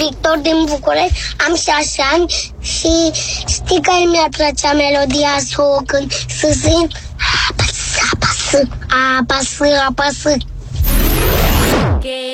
Victor din București, am 6 ani și știi că mi-ar plăcea melodia să o cânt, să zic apasă, apasă, apasă, apasă.